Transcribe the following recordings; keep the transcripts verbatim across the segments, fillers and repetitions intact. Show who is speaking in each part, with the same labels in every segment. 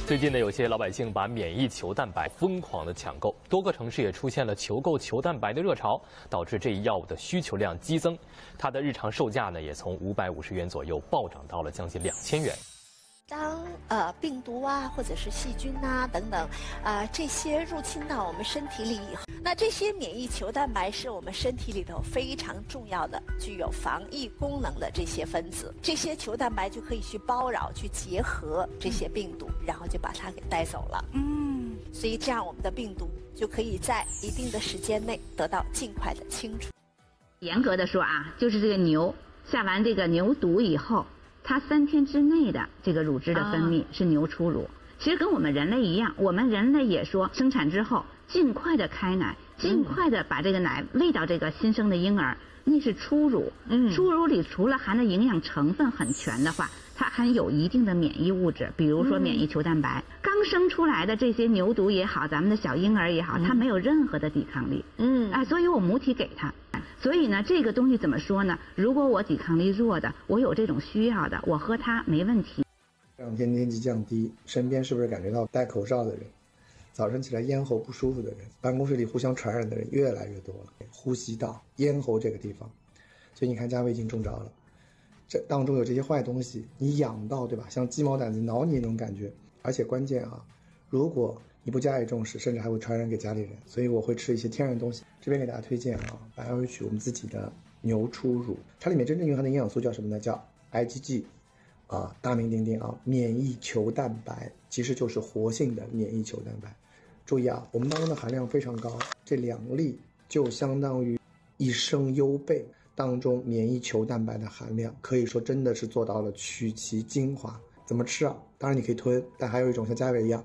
Speaker 1: 最近呢，有些老百姓把免疫球蛋白疯狂的抢购，多个城市也出现了求购球蛋白的热潮，导致这一药物的需求量激增，它的日常售价呢也从五百五十元左右暴涨到了将近两千元。
Speaker 2: 当呃病毒啊，或者是细菌啊等等，啊、呃、这些入侵到我们身体里以后，那这些免疫球蛋白是我们身体里头非常重要的、具有防疫功能的这些分子。这些球蛋白就可以去包绕、去结合这些病毒，然后就把它给带走了。嗯，所以这样我们的病毒就可以在一定的时间内得到尽快的清除。
Speaker 3: 严格的说啊，就是这个牛下完这个牛犊以后。 它三天之内的这个乳汁的分泌是牛初乳，其实跟我们人类一样，我们人类也说生产之后尽快的开奶，尽快的把这个奶喂到这个新生的婴儿，那是初乳。嗯，初乳里除了含的营养成分很全的话，它含有一定的免疫物质，比如说免疫球蛋白。刚生出来的这些牛犊也好，咱们的小婴儿也好，它没有任何的抵抗力。嗯，哎，所以我母体给它。 所以呢，这个东西怎么说呢？如果我抵抗力弱的，我有这种需要的，我喝它没问题。
Speaker 4: 这两天天气降低，身边是不是感觉到戴口罩的人，早晨起来咽喉不舒服的人，办公室里互相传染的人越来越多了？呼吸道、咽喉这个地方，所以你看嘉伟已经中招了。这当中有这些坏东西，你痒到对吧？像鸡毛掸子挠你那种感觉，而且关键啊，如果 你不加以重视，甚至还会传染给家里人，所以我会吃一些天然的东西。这边给大家推荐啊，百安 H 我们自己的牛初乳，它里面真正蕴含的营养素叫什么呢？叫 I G G， 啊，大名鼎鼎啊，免疫球蛋白，其实就是活性的免疫球蛋白。注意啊，我们当中的含量非常高，这两粒就相当于一升优贝当中免疫球蛋白的含量，可以说真的是做到了取其精华。怎么吃啊？当然你可以吞，但还有一种像嘉伟一样。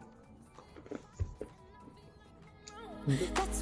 Speaker 4: 嗯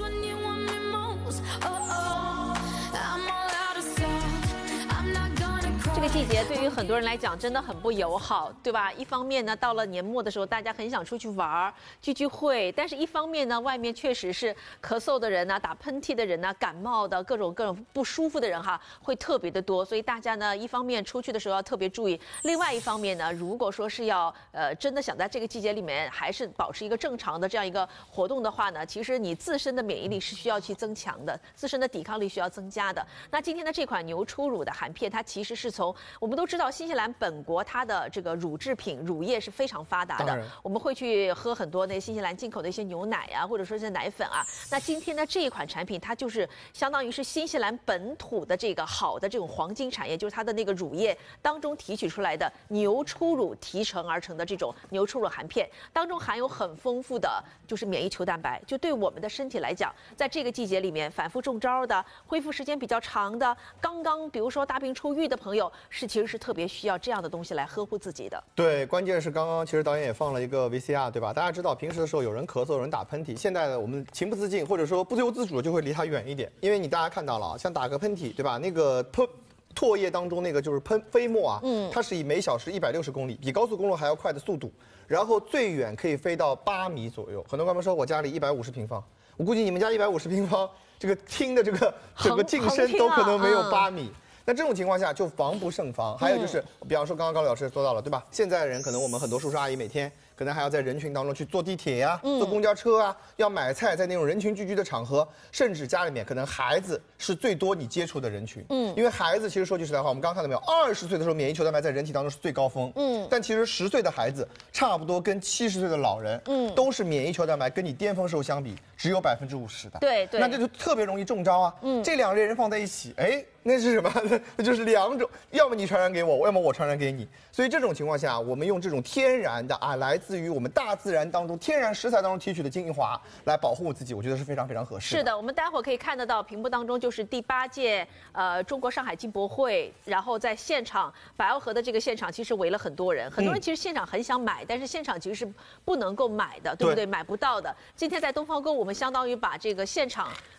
Speaker 5: 这个季节对于很多人来讲真的很不友好，对吧？一方面呢，到了年末的时候，大家很想出去玩、聚聚会，但是一方面呢，外面确实是咳嗽的人呐、打喷嚏的人呐、感冒的各种各种不舒服的人哈，会特别的多。所以大家呢，一方面出去的时候要特别注意，另外一方面呢，如果说是要呃真的想在这个季节里面还是保持一个正常的这样一个活动的话呢，其实你自身的免疫力是需要去增强的，自身的抵抗力需要增加的。那今天的这款牛初乳的含片，它其实是从 我们都知道，新西兰本国它的这个乳制品、乳业是非常发达的。我们会去喝很多那新西兰进口的一些牛奶啊，或者说是奶粉啊。那今天的这一款产品，它就是相当于是新西兰本土的这个好的这种黄金产业，就是它的那个乳业当中提取出来的牛初乳提成而成的这种牛初乳含片，当中含有很丰富的就是免疫球蛋白，就对我们的身体来讲，在这个季节里面反复中招的、恢复时间比较长的、刚刚比如说大病初愈的朋友，是其实是特别需要这样的东西来呵护自己的。
Speaker 6: 对，关键是刚刚其实导演也放了一个 V C R， 对吧？大家知道平时的时候有人咳嗽，有人打喷嚏，现在我们情不自禁或者说不由自主就会离它远一点，因为你大家看到了啊，像打个喷嚏，对吧？那个喷 唾液当中那个就是喷飞沫啊，嗯，它是以每小时一百六十公里，比高速公路还要快的速度，然后最远可以飞到八米左右。很多观众说我家里一百五十平方，我估计你们家一百五十平方，这个听的这个整个近身都可能没有八米。嗯 那这种情况下就防不胜防。还有就是，比方说刚刚高老师说到了，对吧？现在人可能我们很多叔叔阿姨每天可能还要在人群当中去坐地铁呀、坐公交车啊，要买菜，在那种人群聚居的场合，甚至家里面可能孩子是最多你接触的人群。嗯，因为孩子其实说句实在话，我们刚刚看到没有，二十岁的时候免疫球蛋白在人体当中是最高峰。嗯，但其实十岁的孩子差不多跟七十岁的老人，嗯，都是免疫球蛋白跟你巅峰时候相比只有百分之五十的。
Speaker 5: 对对，
Speaker 6: 那这就特别容易中招啊。嗯，这两类人放在一起，哎。 那是什么？那就是两种，要么你传染给我，要么我传染给你。所以这种情况下，我们用这种天然的啊，来自于我们大自然当中天然食材当中提取的精华来保护自己，我觉得是非常非常合适的。
Speaker 5: 是的，我们待会儿可以看得到屏幕当中就是第八届呃中国上海进博会，然后在现场百奥河的这个现场其实围了很多人，很多人其实现场很想买，嗯、但是现场其实是不能够买的，对不对？对买不到的。今天在东方购，我们相当于把这个现场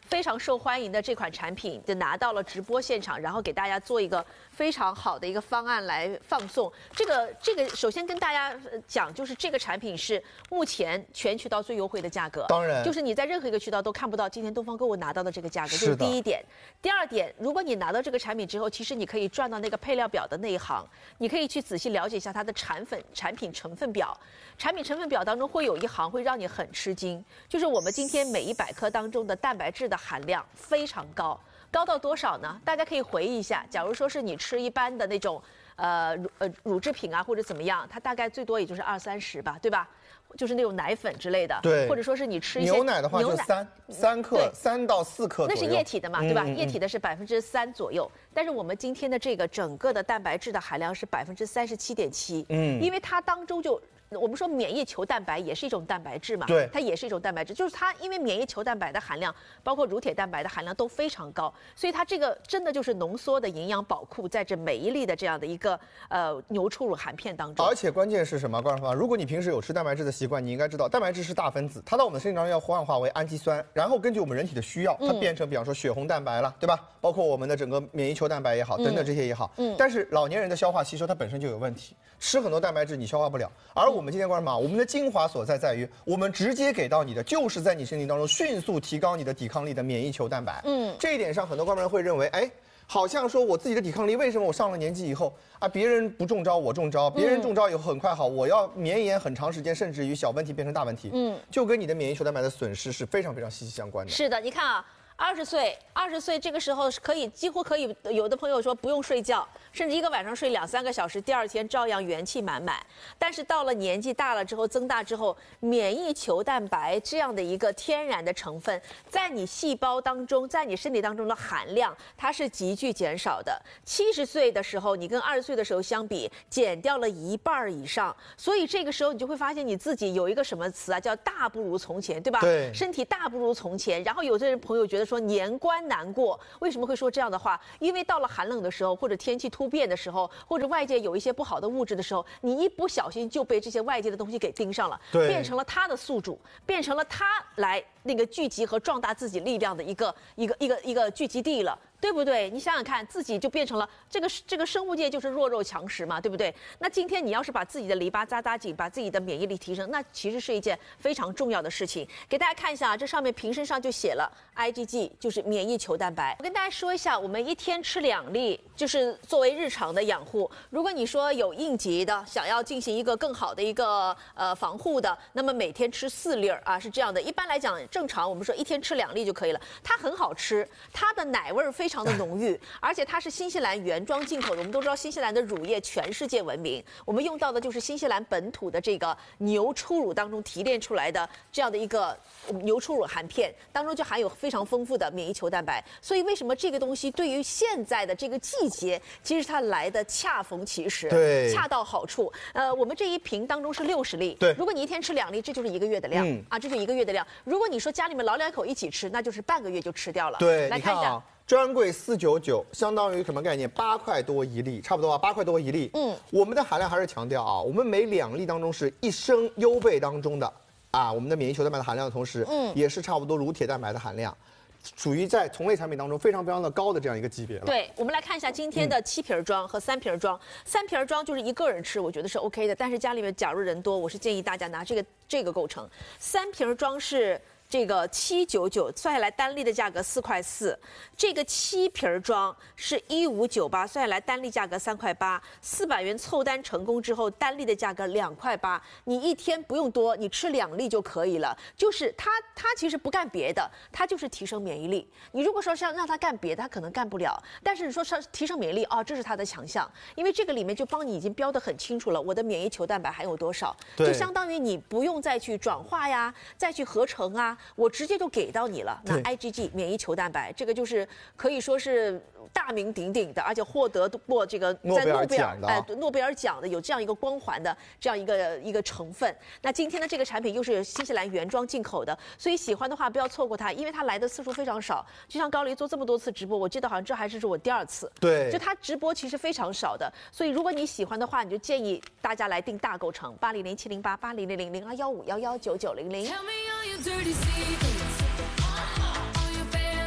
Speaker 5: 非常受欢迎的这款产品，就拿到了直播现场，然后给大家做一个非常好的一个方案来放送。这个这个，首先跟大家讲，就是这个产品是目前全渠道最优惠的价格。
Speaker 6: 当然，
Speaker 5: 就是你在任何一个渠道都看不到今天东方购物拿到的这个价格，这是第一点。第二点，如果你拿到这个产品之后，其实你可以转到那个配料表的那一行，你可以去仔细了解一下它的产粉产品成分表。产品成分表当中会有一行会让你很吃惊，就是我们今天每一百克当中的蛋白质的含量非常高，高到多少呢？大家可以回忆一下，假如说是你吃一般的那种呃乳呃乳制品啊或者怎么样，它大概最多也就是二三十吧，对吧？就是那种奶粉之类的，
Speaker 6: 对，
Speaker 5: 或者说是你吃一些
Speaker 6: 牛奶的话就三三克，三到四克左右，
Speaker 5: 那是液体的嘛，对吧？
Speaker 6: 嗯嗯、
Speaker 5: 液体的是百分之三左右，但是我们今天的这个整个的蛋白质的含量是百分之三十七点七，嗯，因为它当中就。我们说免疫球蛋白也是一种蛋白质嘛，
Speaker 6: 对，
Speaker 5: 它也是一种蛋白质，就是它因为免疫球蛋白的含量，包括乳铁蛋白的含量都非常高，所以它这个真的就是浓缩的营养宝库在这每一粒的这样的一个呃牛初乳含片当中。
Speaker 6: 而且关键是什么？观众朋友，如果你平时有吃蛋白质的习惯，你应该知道蛋白质是大分子，它到我们身体当中要幻化为氨基酸，然后根据我们人体的需要，它变成比方说血红蛋白了，对吧？包括我们的整个免疫球蛋白也好，等等这些也好。嗯。但是老年人的消化吸收它本身就有问题，吃很多蛋白质你消化不了。而我们今天观众朋友，我们的精华所在在于，我们直接给到你的就是在你身体当中迅速提高你的抵抗力的免疫球蛋白。嗯，这一点上很多观众人会认为，哎，好像说我自己的抵抗力为什么我上了年纪以后啊，别人不中招我中招，别人中招以后很快好，我要绵延很长时间，甚至于小问题变成大问题。嗯，就跟你的免疫球蛋白的损失是非常非常息息相关的。
Speaker 5: 是的，你看啊。二十岁，二十岁这个时候是可以几乎可以，有的朋友说不用睡觉，甚至一个晚上睡两三个小时，第二天照样元气满满。但是到了年纪大了之后，增大之后，免疫球蛋白这样的一个天然的成分，在你细胞当中，在你身体当中的含量，它是急剧减少的。七十岁的时候，你跟二十岁的时候相比，减掉了一半以上。所以这个时候你就会发现你自己有一个什么词啊，叫大不如从前，对吧？
Speaker 6: 对，
Speaker 5: 身体大不如从前。然后有些人朋友觉得说年关难过，为什么会说这样的话？因为到了寒冷的时候，或者天气突变的时候，或者外界有一些不好的物质的时候，你一不小心就被这些外界的东西给盯上了，变成了他的宿主，变成了他来那个聚集和壮大自己力量的一个一个一个一个聚集地了。对不对？你想想看，自己就变成了这个这个生物界就是弱肉强食嘛，对不对？那今天你要是把自己的篱笆扎扎紧，把自己的免疫力提升，那其实是一件非常重要的事情。给大家看一下啊，这上面瓶身上就写了 I G G， 就是免疫球蛋白。我跟大家说一下，我们一天吃两粒，就是作为日常的养护。如果你说有应急的，想要进行一个更好的一个呃防护的，那么每天吃四粒儿啊，是这样的。一般来讲，正常我们说一天吃两粒就可以了。它很好吃，它的奶味儿非常。非常的浓郁，而且它是新西兰原装进口的。我们都知道新西兰的乳业全世界闻名，我们用到的就是新西兰本土的这个牛初乳当中提炼出来的这样的一个牛初乳含片，当中就含有非常丰富的免疫球蛋白。所以为什么这个东西对于现在的这个季节，其实它来的恰逢其时，
Speaker 6: 对，
Speaker 5: 恰到好处。呃，我们这一瓶当中是六十粒，
Speaker 6: 对，
Speaker 5: 如果你一天吃两粒，这就是一个月的量、嗯、啊，这就是一个月的量。如果你说家里面老两口一起吃，那就是半个月就吃掉了。
Speaker 6: 对，
Speaker 5: 来看一下。
Speaker 6: 专柜四九九，相当于什么概念？八块多一粒，差不多啊，八块多一粒。嗯，我们的含量还是强调啊，我们每两粒当中是一升优贝当中的啊，我们的免疫球蛋白的含量的同时，嗯，也是差不多乳铁蛋白的含量，属于在同类产品当中非常非常的高的这样一个级别了。
Speaker 5: 对，我们来看一下今天的七瓶装和三瓶装。嗯、三瓶装就是一个人吃，我觉得是 OK 的，但是家里面假如人多，我是建议大家拿这个这个构成。三瓶装是。这个七九九算下来单粒的价格四块四，这个七瓶装是一五九八，算下来单粒价格三块八，四百元凑单成功之后，单粒的价格两块八，你一天不用多，你吃两粒就可以了。就是它它其实不干别的，它就是提升免疫力。你如果说是让它干别的，它可能干不了。但是你说是提升免疫力哦，这是它的强项，因为这个里面就帮你已经标得很清楚了，我的免疫球蛋白含有多少，就相当于你不用再去转化呀，再去合成啊。我直接就给到你了。那 I G G 免疫球蛋白，这个就是可以说是大名鼎鼎的，而且获得过这个在诺贝尔哎诺贝尔奖的，有这样一个光环的这样一个一个成分。那今天的这个产品又是新西兰原装进口的，所以喜欢的话不要错过它，因为它来的次数非常少。就像高黎做这么多次直播，我记得好像这还是是我第二次。
Speaker 6: 对，
Speaker 5: 就它直播其实非常少的，所以如果你喜欢的话，你就建议大家来订大购成八零零七零八八零零零零二幺五幺幺九九零零。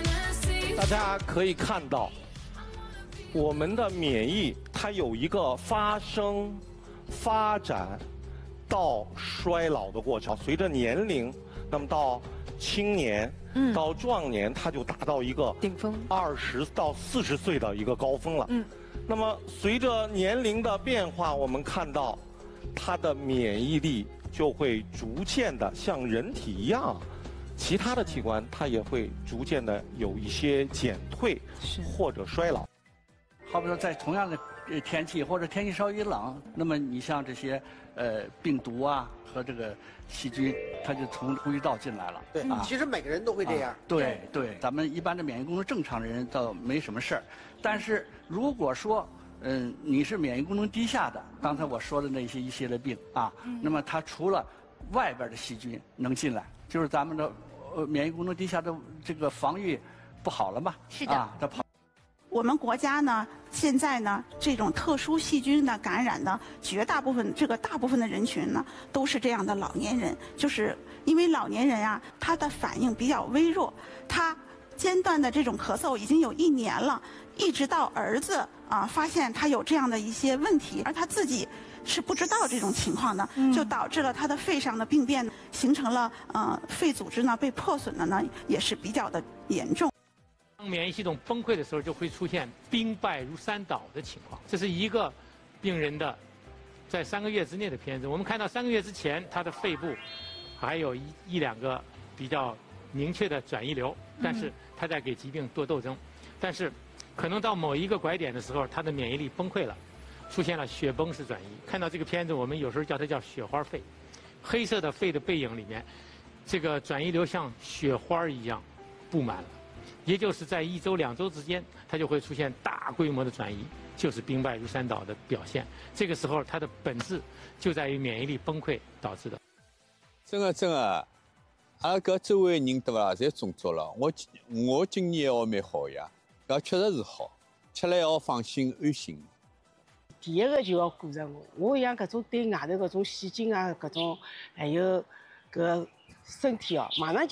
Speaker 7: 大家可以看到，我们的免疫它有一个发生、发展到衰老的过程。随着年龄，那么到青年、嗯、到壮年，它就达到一个
Speaker 8: 顶峰，
Speaker 7: 二十到四十岁的一个高峰了。嗯，那么随着年龄的变化，我们看到它的免疫力就会逐渐的像人体一样。其他的器官它也会逐渐的有一些减退或者衰老。
Speaker 9: 好比说在同样的天气或者天气稍微冷，那么你像这些呃病毒啊和这个细菌，它就从呼吸道进来了。
Speaker 10: 对，啊、其实每个人都会这样。
Speaker 9: 啊、对对，咱们一般的免疫功能正常的人倒没什么事儿，但是如果说嗯你是免疫功能低下的，刚才我说的那些一系列病啊，嗯、那么它除了外边的细菌能进来，就是咱们的。呃，免疫功能低下的这个防御不好了嘛？
Speaker 8: 是的。
Speaker 9: 啊，它跑。
Speaker 11: 我们国家呢，现在呢，这种特殊细菌的感染的绝大部分，这个大部分的人群呢，都是这样的老年人。就是因为老年人啊，他的反应比较微弱，他间断的这种咳嗽已经有一年了，一直到儿子啊发现他有这样的一些问题，而他自己。是不知道这种情况的，就导致了他的肺上的病变，形成了呃肺组织呢被破损的呢也是比较的严重。
Speaker 12: 当免疫系统崩溃的时候，就会出现兵败如山倒的情况。这是一个病人的在三个月之内的片子。我们看到三个月之前，他的肺部还有一一两个比较明确的转移瘤，但是他在给疾病做斗争。但是可能到某一个拐点的时候，他的免疫力崩溃了。出现了血崩式转移，看到这个片子，我们有时候叫它叫雪花肺。黑色的肺的背影里面，这个转移瘤像雪花一样布满了，也就是在一周两周之间，它就会出现大规模的转移，就是兵败如山倒的表现。这个时候，它的本质就在于免疫力崩溃导致的。
Speaker 13: 真的真的，阿拉搿周围人对伐？侪中招了。我我今年还蛮好呀，搿确实是好，吃了要放心安心。
Speaker 14: 第一个就要顾着我，我像搿种对外头搿种细菌啊，搿种还有搿身体哦，马上就。